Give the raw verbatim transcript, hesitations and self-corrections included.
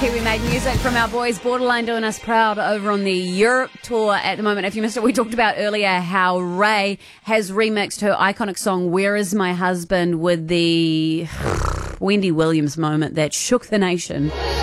Kiwi made music from our boys Borderline doing us proud over on the Europe tour at the moment. If you missed it, we talked about earlier how Ray has remixed her iconic song Where Is My Husband with the Wendy Williams moment that shook the nation.